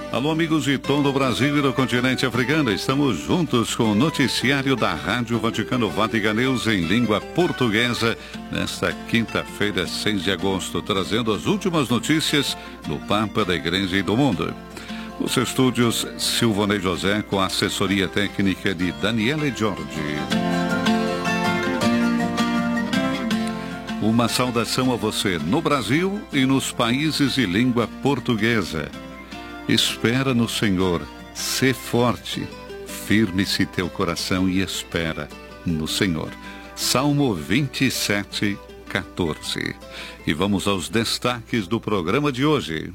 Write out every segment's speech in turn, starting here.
Alô, amigos de todo o Brasil e do continente africano. Estamos juntos com o noticiário da Rádio Vaticano Vatican News em língua portuguesa nesta quinta-feira, 6 de agosto, trazendo as últimas notícias do Papa, da Igreja e do mundo. Os estúdios Silvanei José com a assessoria técnica de Daniele Giorgi. Uma saudação a você no Brasil e nos países de língua portuguesa. Espera no Senhor, sê forte, firme-se teu coração e espera no Senhor. Salmo 27, 14. E vamos aos destaques do programa de hoje.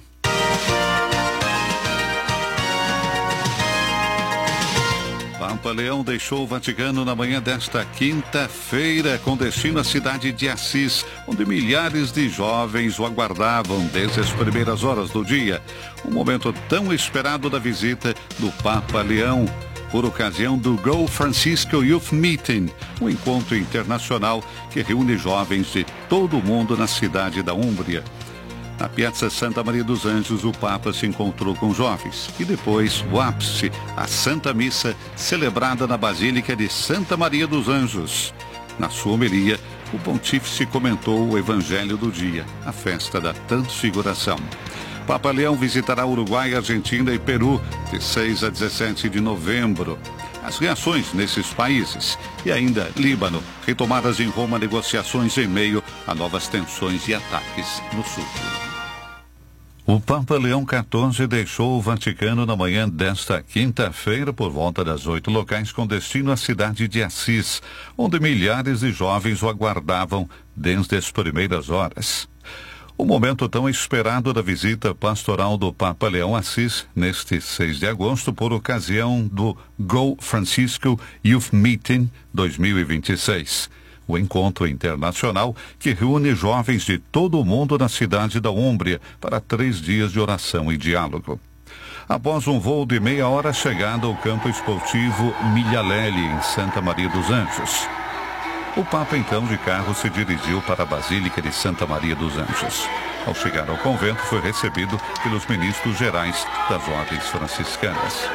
Papa Leão deixou o Vaticano na manhã desta quinta-feira com destino à cidade de Assis, onde milhares de jovens o aguardavam desde as primeiras horas do dia. Um momento tão esperado da visita do Papa Leão, por ocasião do Go Francisco Youth Meeting, um encontro internacional que reúne jovens de todo o mundo na cidade da Úmbria. Na Piazza Santa Maria dos Anjos, o Papa se encontrou com jovens e depois o ápice, a Santa Missa, celebrada na Basílica de Santa Maria dos Anjos. Na sua homilia, o pontífice comentou o Evangelho do dia, a festa da Transfiguração. Papa Leão visitará Uruguai, Argentina e Peru de 6 a 17 de novembro. As reações nesses países e ainda Líbano, retomadas em Roma negociações em meio a novas tensões e ataques no sul. O Papa Leão XIV deixou o Vaticano na manhã desta quinta-feira por volta das 8 locais com destino à cidade de Assis, onde milhares de jovens o aguardavam desde as primeiras horas. O momento tão esperado da visita pastoral do Papa Leão Assis, neste 6 de agosto, por ocasião do Go Francisco Youth Meeting 2026. O encontro internacional que reúne jovens de todo o mundo na cidade da Úmbria para 3 dias de oração e diálogo. Após um voo de meia hora, chegada ao campo esportivo Milhaleli, em Santa Maria dos Anjos. O Papa, então, de carro, se dirigiu para a Basílica de Santa Maria dos Anjos. Ao chegar ao convento, foi recebido pelos ministros gerais das ordens franciscanas.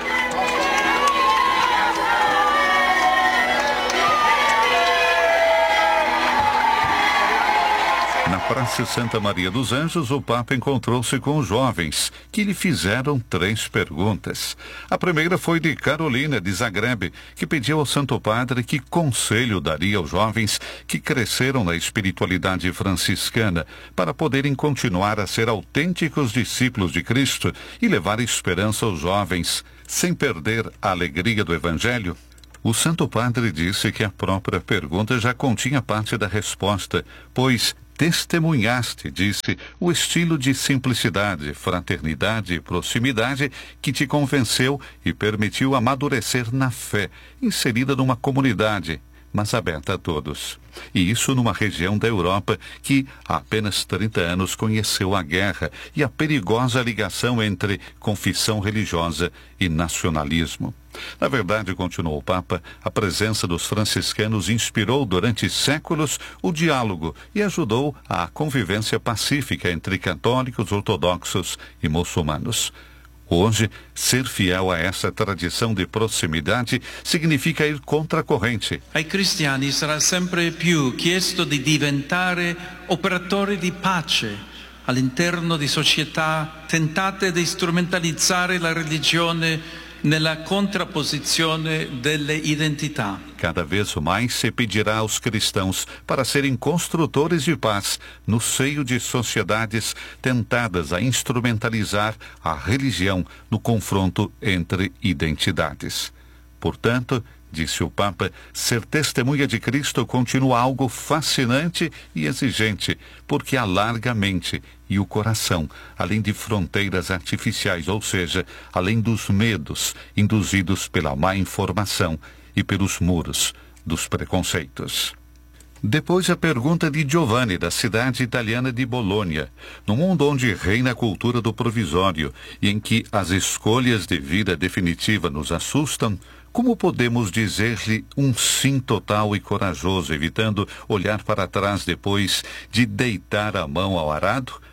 Na Praça Santa Maria dos Anjos, o Papa encontrou-se com os jovens, que lhe fizeram 3 perguntas. A primeira foi de Carolina, de Zagreb, que pediu ao Santo Padre que conselho daria aos jovens que cresceram na espiritualidade franciscana para poderem continuar a ser autênticos discípulos de Cristo e levar esperança aos jovens, sem perder a alegria do Evangelho. O Santo Padre disse que a própria pergunta já continha parte da resposta, pois testemunhaste, disse, o estilo de simplicidade, fraternidade e proximidade que te convenceu e permitiu amadurecer na fé, inserida numa comunidade, mas aberta a todos. E isso numa região da Europa que, há apenas 30 anos, conheceu a guerra e a perigosa ligação entre confissão religiosa e nacionalismo. Na verdade, continuou o Papa, a presença dos franciscanos inspirou durante séculos o diálogo e ajudou à convivência pacífica entre católicos, ortodoxos e muçulmanos. Hoje, ser fiel a essa tradição de proximidade significa ir contra a corrente. Ai cristiani sarà sempre più chiesto di diventare operatori di pace all'interno di società tentate di strumentalizzare la religione nella contrapposizione delle identità. Cada vez mais se pedirá aos cristãos para serem construtores de paz no seio de sociedades tentadas a instrumentalizar a religião no confronto entre identidades. Portanto, disse o Papa, ser testemunha de Cristo continua algo fascinante e exigente, porque alarga a mente e o coração, além de fronteiras artificiais, ou seja, além dos medos induzidos pela má informação e pelos muros dos preconceitos. Depois a pergunta de Giovanni, da cidade italiana de Bolonha. No mundo onde reina a cultura do provisório e em que as escolhas de vida definitiva nos assustam, como podemos dizer-lhe um sim total e corajoso, evitando olhar para trás depois de deitar a mão ao arado?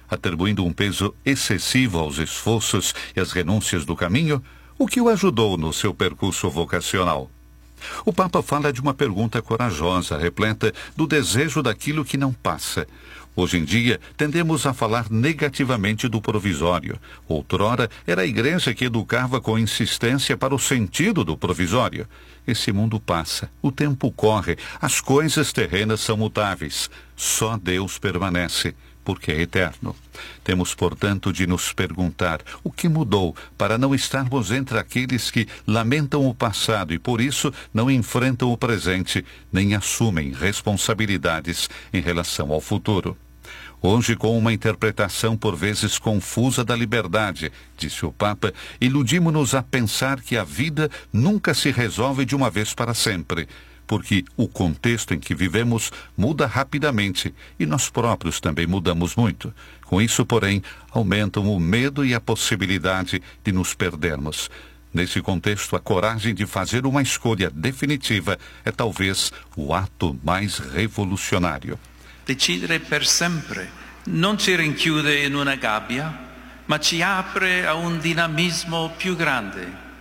atribuindo um peso excessivo aos esforços e às renúncias do caminho, o que o ajudou no seu percurso vocacional. O Papa fala de uma pergunta corajosa, repleta do desejo daquilo que não passa. Hoje em dia, tendemos a falar negativamente do provisório. Outrora, era a igreja que educava com insistência para o sentido do provisório. Esse mundo passa, o tempo corre, as coisas terrenas são mutáveis. Só Deus permanece, porque é eterno. Temos, portanto, de nos perguntar o que mudou para não estarmos entre aqueles que lamentam o passado e, por isso, não enfrentam o presente, nem assumem responsabilidades em relação ao futuro. Hoje, com uma interpretação por vezes confusa da liberdade, disse o Papa, iludimos-nos a pensar que a vida nunca se resolve de uma vez para sempre, porque o contexto em que vivemos muda rapidamente e nós próprios também mudamos muito. Com isso, porém, aumentam o medo e a possibilidade de nos perdermos. Nesse contexto, a coragem de fazer uma escolha definitiva é talvez o ato mais revolucionário. Decidere per sempre non ci rinchiude in una gabbia, ma ci apre a un dinamismo più grande.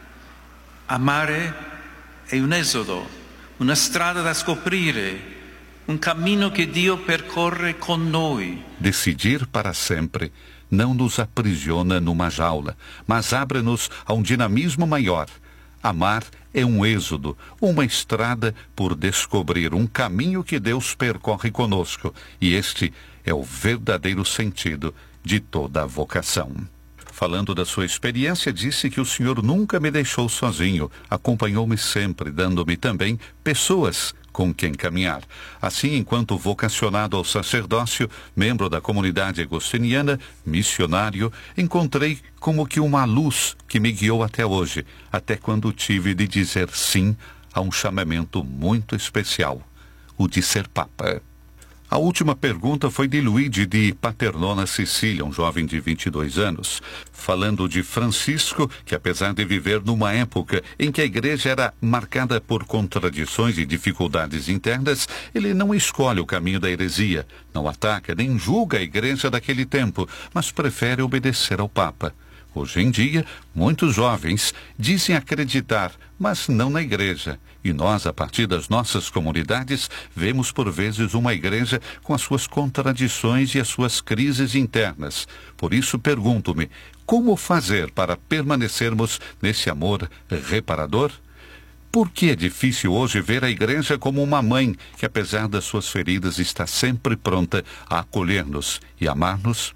Amare è un esodo, una strada da scoprire, un cammino che Dio percorre con noi. Decidir para sempre não nos aprisiona numa jaula, mas abre-nos a um dinamismo maior. Amar é um êxodo, uma estrada por descobrir, um caminho que Deus percorre conosco. E este é o verdadeiro sentido de toda a vocação. Falando da sua experiência, disse que o Senhor nunca me deixou sozinho, acompanhou-me sempre, dando-me também pessoas com quem caminhar. Assim, enquanto vocacionado ao sacerdócio, membro da comunidade agostiniana, missionário, encontrei como que uma luz que me guiou até hoje, até quando tive de dizer sim a um chamamento muito especial, o de ser Papa. A última pergunta foi de Luigi de Paternò, Sicília, um jovem de 22 anos, falando de Francisco, que apesar de viver numa época em que a igreja era marcada por contradições e dificuldades internas, ele não escolhe o caminho da heresia, não ataca nem julga a igreja daquele tempo, mas prefere obedecer ao Papa. Hoje em dia, muitos jovens dizem acreditar, mas não na igreja. E nós, a partir das nossas comunidades, vemos por vezes uma igreja com as suas contradições e as suas crises internas. Por isso pergunto-me, como fazer para permanecermos nesse amor reparador? Por que é difícil hoje ver a igreja como uma mãe que, apesar das suas feridas, está sempre pronta a acolher-nos e amar-nos?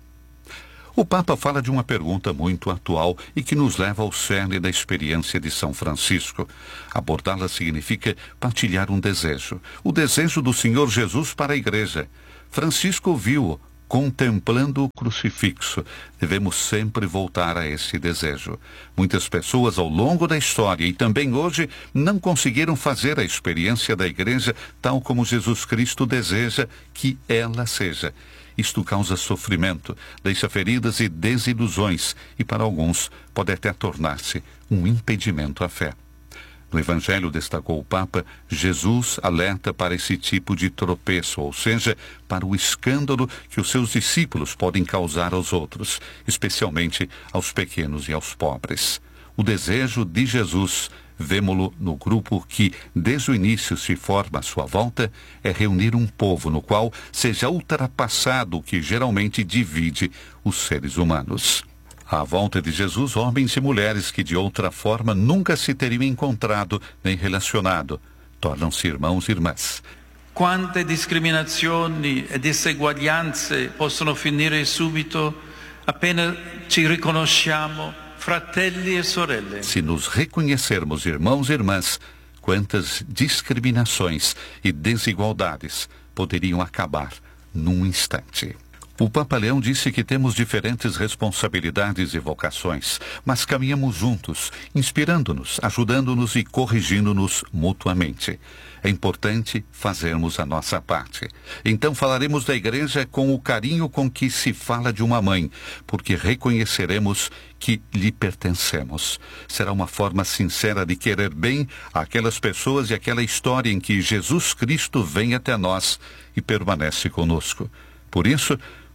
O Papa fala de uma pergunta muito atual e que nos leva ao cerne da experiência de São Francisco. Abordá-la significa partilhar um desejo, o desejo do Senhor Jesus para a igreja. Francisco viu-o contemplando o crucifixo. Devemos sempre voltar a esse desejo. Muitas pessoas ao longo da história e também hoje não conseguiram fazer a experiência da igreja tal como Jesus Cristo deseja que ela seja. Isto causa sofrimento, deixa feridas e desilusões e, para alguns, pode até tornar-se um impedimento à fé. No Evangelho, destacou o Papa, Jesus alerta para esse tipo de tropeço, ou seja, para o escândalo que os seus discípulos podem causar aos outros, especialmente aos pequenos e aos pobres. O desejo de Jesus, vemo-lo no grupo que, desde o início, se forma à sua volta, é reunir um povo no qual seja ultrapassado o que geralmente divide os seres humanos. À volta de Jesus, homens e mulheres que de outra forma nunca se teriam encontrado nem relacionado, tornam-se irmãos e irmãs. Quante discriminazioni e diseguaglianze possono finire subito appena ci riconosciamo fratelli e sorelle. Se nos reconhecermos irmãos e irmãs, quantas discriminações e desigualdades poderiam acabar num instante. O Papa Leão disse que temos diferentes responsabilidades e vocações, mas caminhamos juntos, inspirando-nos, ajudando-nos e corrigindo-nos mutuamente. É importante fazermos a nossa parte. Então falaremos da igreja com o carinho com que se fala de uma mãe, porque reconheceremos que lhe pertencemos. Será uma forma sincera de querer bem àquelas pessoas e aquela história em que Jesus Cristo vem até nós e permanece conosco. Por isso,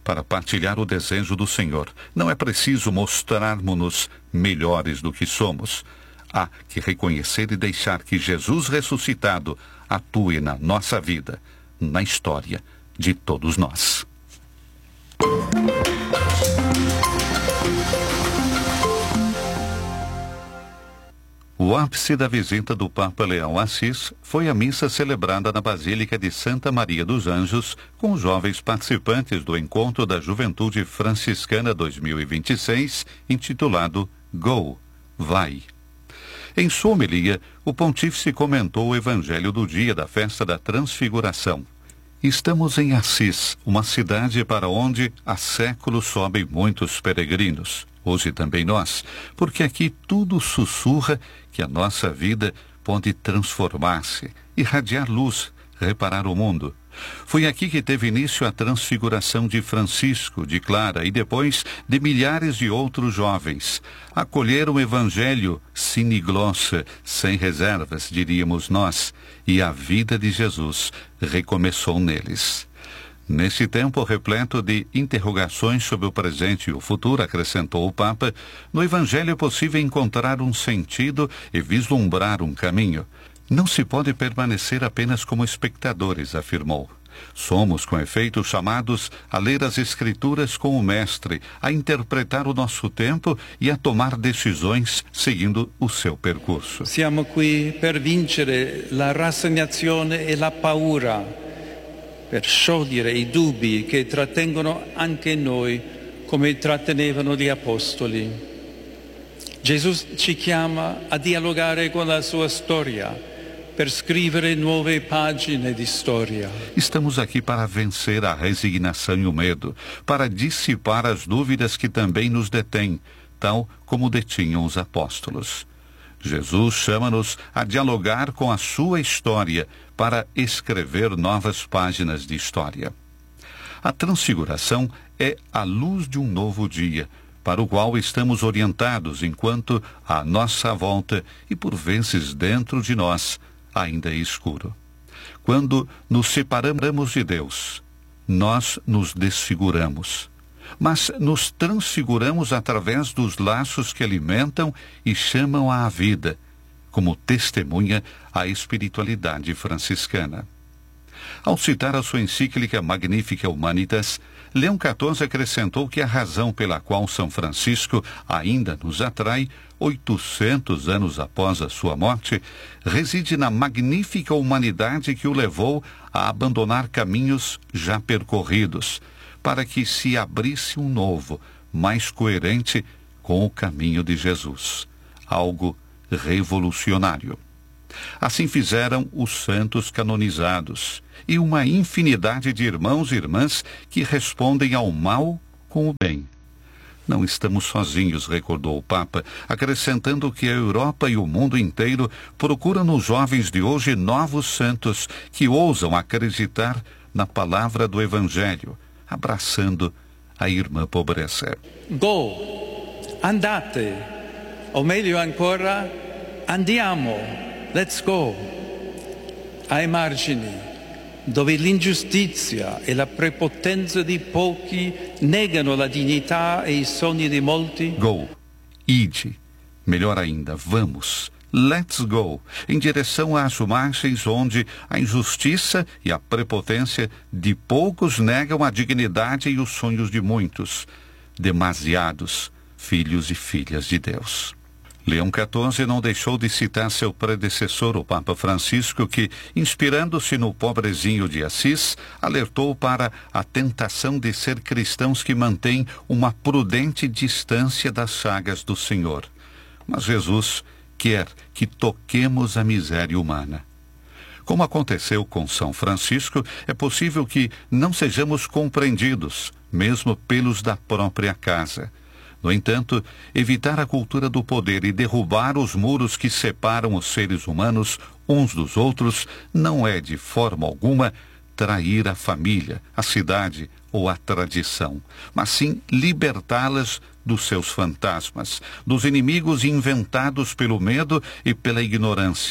para partilhar o desejo do Senhor. Não é preciso mostrarmos-nos melhores do que somos. Há que reconhecer e deixar que Jesus ressuscitado atue na nossa vida, na história de todos nós. O ápice da visita do Papa Leão Assis foi a missa celebrada na Basílica de Santa Maria dos Anjos, com os jovens participantes do Encontro da Juventude Franciscana 2026, intitulado Go, Vai. Em sua homilia, o pontífice comentou o evangelho do dia da festa da Transfiguração. Estamos em Assis, uma cidade para onde há séculos sobem muitos peregrinos. Hoje também nós, porque aqui tudo sussurra que a nossa vida pode transformar-se, irradiar luz, reparar o mundo. Foi aqui que teve início a transfiguração de Francisco, de Clara e depois de milhares de outros jovens. Acolheram o evangelho sine glossa, sem reservas, diríamos nós, e a vida de Jesus recomeçou neles. Nesse tempo repleto de interrogações sobre o presente e o futuro, acrescentou o Papa, no Evangelho é possível encontrar um sentido e vislumbrar um caminho. Não se pode permanecer apenas como espectadores, afirmou. Somos, com efeito, chamados a ler as Escrituras com o Mestre, a interpretar o nosso tempo e a tomar decisões seguindo o seu percurso. Siamo qui per vincere la rassegnazione e la paura, per sciogliere i dubbi che trattengono anche noi come trattenevano gli apostoli. Gesù ci chiama a dialogare con la sua storia per scrivere nuove pagine di storia. Estamos aqui para vencer a resignação e o medo, para dissipar as dúvidas que também nos detêm, tal como detinham os apóstolos. Jesus chama-nos a dialogar com a sua história para escrever novas páginas de história. A transfiguração é a luz de um novo dia, para o qual estamos orientados enquanto à nossa volta e por vezes dentro de nós ainda é escuro. Quando nos separamos de Deus, nós nos desfiguramos. Mas nos transfiguramos através dos laços que alimentam e chamam à vida, como testemunha a espiritualidade franciscana. Ao citar a sua encíclica Magnificat Humanitas, Leão XIV acrescentou que a razão pela qual São Francisco ainda nos atrai, 800 anos após a sua morte, reside na magnífica humanidade que o levou a abandonar caminhos já percorridos, para que se abrisse um novo, mais coerente com o caminho de Jesus. Algo revolucionário. Assim fizeram os santos canonizados e uma infinidade de irmãos e irmãs que respondem ao mal com o bem. Não estamos sozinhos, recordou o Papa, acrescentando que a Europa e o mundo inteiro procuram nos jovens de hoje novos santos que ousam acreditar na palavra do Evangelho, abraçando a irmã pobreza. Go, andate, o meglio ancora, andiamo, let's go. Ai margini, dove l'ingiustizia e la prepotenza di pochi negano la dignità e i sogni di molti. Go, ide, melhor ainda, vamos. Let's go, em direção às margens onde a injustiça e a prepotência de poucos negam a dignidade e os sonhos de muitos, demasiados filhos e filhas de Deus. Leão XIV não deixou de citar seu predecessor, o Papa Francisco, que, inspirando-se no pobrezinho de Assis, alertou para a tentação de ser cristãos que mantêm uma prudente distância das chagas do Senhor. Mas Jesus quer que toquemos a miséria humana. Como aconteceu com São Francisco, é possível que não sejamos compreendidos, mesmo pelos da própria casa. No entanto, evitar a cultura do poder e derrubar os muros que separam os seres humanos uns dos outros não é, de forma alguma, trair a família, a cidade ou a tradição, mas sim libertá-las dos seus fantasmas, dos inimigos inventados pelo medo e pela ignorância,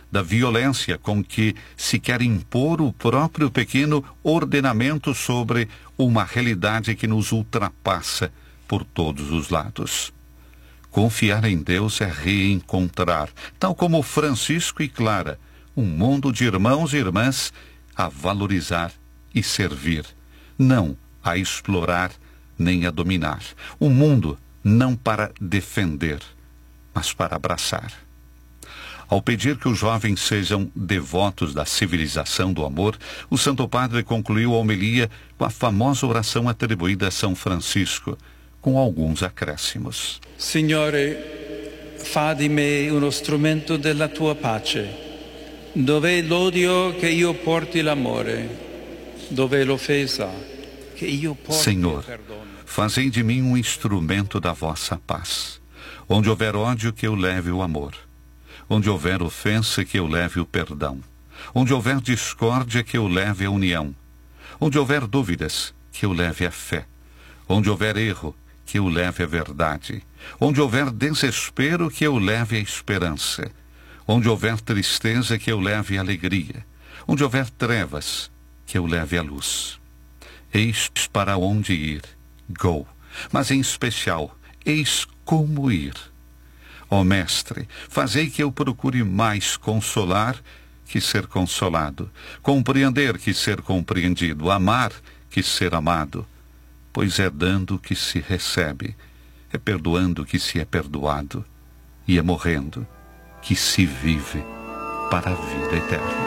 da violência com que se quer impor o próprio pequeno ordenamento sobre uma realidade que nos ultrapassa por todos os lados. Confiar em Deus é reencontrar, tal como Francisco e Clara, um mundo de irmãos e irmãs a valorizar e servir, não a explorar nem a dominar. Um mundo não para defender, mas para abraçar. Ao pedir que os jovens sejam devotos da civilização do amor, o Santo Padre concluiu a homilia com a famosa oração atribuída a São Francisco, com alguns acréscimos. Signore, fa di me uno strumento della tua pace. Dov'è l'odio che io porti l'amore? Dov'è l'offesa che io porti Senhor, il perdono? fazei de mim um instrumento da vossa paz. Onde houver ódio, que eu leve o amor. Onde houver ofensa, que eu leve o perdão. Onde houver discórdia, que eu leve a união. Onde houver dúvidas, que eu leve a fé. Onde houver erro, que eu leve a verdade. Onde houver desespero, que eu leve a esperança. Onde houver tristeza, que eu leve a alegria. Onde houver trevas, que eu leve a luz. Eis para onde ir. Go. Mas em especial, eis como ir. Ó Mestre, fazei que eu procure mais consolar que ser consolado, compreender que ser compreendido, amar que ser amado, pois é dando que se recebe, é perdoando que se é perdoado, e é morrendo que se vive para a vida eterna.